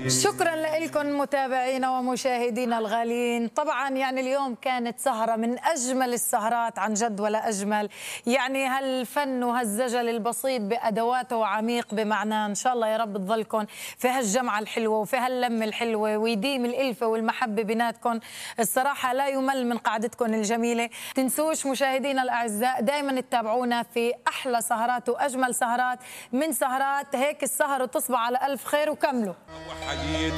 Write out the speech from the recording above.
شكرا لكم متابعينا ومشاهدينا الغاليين. طبعا يعني اليوم كانت سهرة من أجمل السهرات عن جد ولا أجمل. يعني هالفن وهالزجل البسيط بأدواته وعميق بمعنى. إن شاء الله يا رب تظلكم في هالجمعة الحلوة وفي هاللمة الحلوة ويديم الألفة والمحبة بيناتكم. الصراحة لا يمل من قعدتكم الجميلة. تنسوش مشاهدينا الأعزاء دايما تتابعونا في أحلى سهرات وأجمل سهرات من سهرات هيك السهر، وتصبح على ألف خير وكملوا.